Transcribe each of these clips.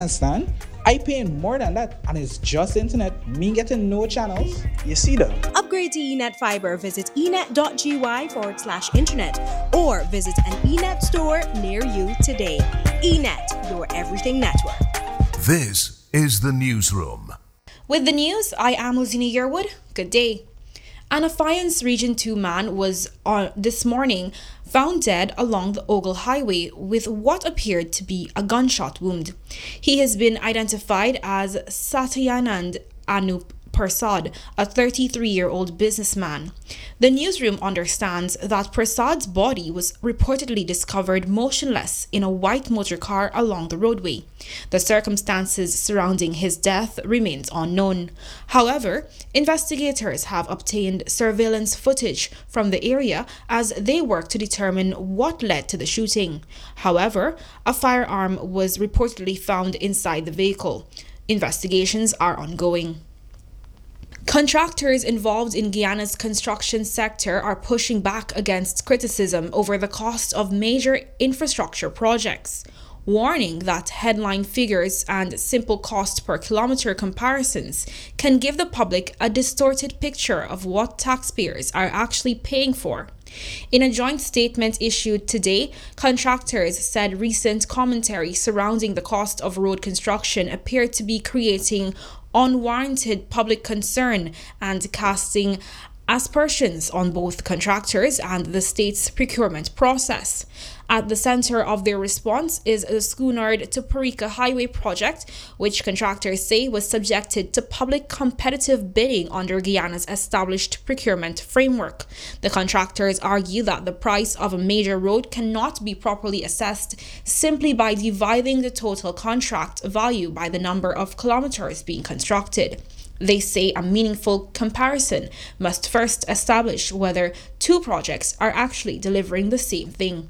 Understand? I paying more than that, and it's just internet. Me getting no channels. You see them? Upgrade to eNet Fiber. Visit enet.gy/internet or visit an eNet store near you today. eNet, your everything network. This is the newsroom. With the news, I am Luzina Yearwood. Good day. An Affiance Region 2 man was this morning found dead along the Ogle Highway with what appeared to be a gunshot wound. He has been identified as Satyanand Anup Prasad, a 33-year-old businessman. The newsroom understands that Prasad's body was reportedly discovered motionless in a white motor car along the roadway. The circumstances surrounding his death remains unknown. However, investigators have obtained surveillance footage from the area as they work to determine what led to the shooting. However, a firearm was reportedly found inside the vehicle. Investigations are ongoing. Contractors involved in Guyana's construction sector are pushing back against criticism over the cost of major infrastructure projects, warning that headline figures and simple cost per kilometer comparisons can give the public a distorted picture of what taxpayers are actually paying for. In a joint statement issued today, contractors said recent commentary surrounding the cost of road construction appeared to be creating unwarranted public concern and casting aspersions on both contractors and the state's procurement process. At the center of their response is the Schoonard to Parika Highway project, which contractors say was subjected to public competitive bidding under Guyana's established procurement framework. The contractors argue that the price of a major road cannot be properly assessed simply by dividing the total contract value by the number of kilometers being constructed. They say a meaningful comparison must first establish whether two projects are actually delivering the same thing.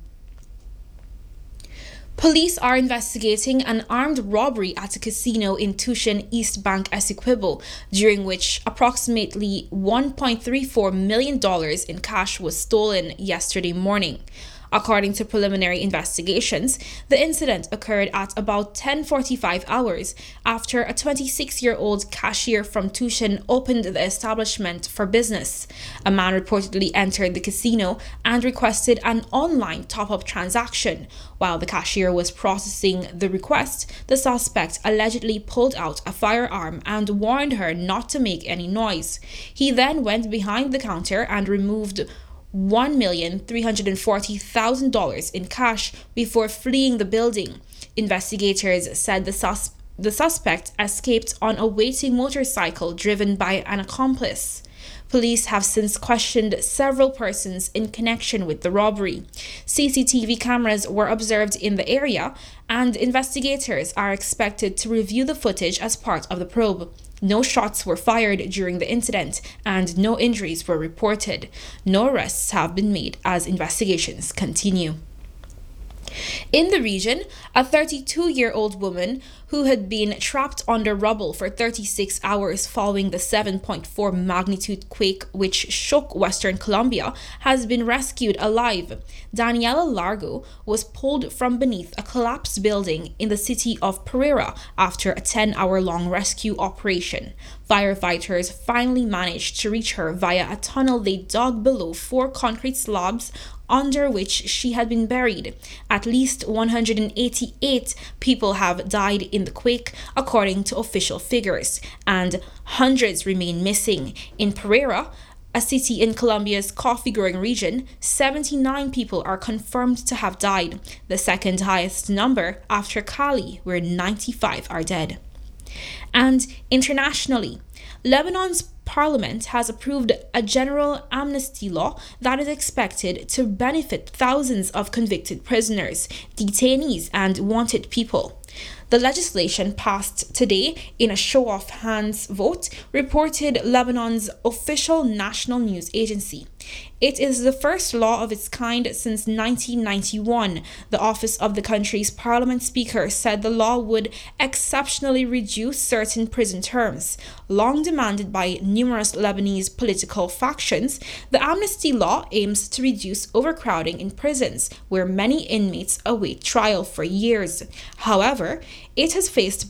Police are investigating an armed robbery at a casino in Tushin, East Bank, Essequibo, during which approximately $1.34 million in cash was stolen yesterday morning. According to preliminary investigations, the incident occurred at about 10:45 hours after a 26-year-old cashier from Tushin opened the establishment for business. A man reportedly entered the casino and requested an online top-up transaction. While the cashier was processing the request, the suspect allegedly pulled out a firearm and warned her not to make any noise. He then went behind the counter and removed $1,340,000 in cash before fleeing the building. Investigators said the suspect escaped on a waiting motorcycle driven by an accomplice. Police have since questioned several persons in connection with the robbery. CCTV cameras were observed in the area, and investigators are expected to review the footage as part of the probe. No shots were fired during the incident, and no injuries were reported. No arrests have been made as investigations continue. In the region, a 32-year-old woman who had been trapped under rubble for 36 hours following the 7.4 magnitude quake which shook Western Colombia has been rescued alive. Daniela Largo was pulled from beneath a collapsed building in the city of Pereira after a 10-hour-long rescue operation. Firefighters finally managed to reach her via a tunnel they dug below 4 concrete slabs under which she had been buried. At least 188 people have died in the quake, according to official figures, and hundreds remain missing. In Pereira, a city in Colombia's coffee-growing region, 79 people are confirmed to have died, the second highest number after Cali, where 95 are dead. And internationally, Lebanon's parliament has approved a general amnesty law that is expected to benefit thousands of convicted prisoners, detainees, and wanted people. The legislation passed today in a show-of-hands vote, reported Lebanon's official national news agency. It is the first law of its kind since 1991. The office of the country's parliament speaker said the law would exceptionally reduce certain prison terms. Long demanded by numerous Lebanese political factions, the amnesty law aims to reduce overcrowding in prisons, where many inmates await trial for years. However, it has faced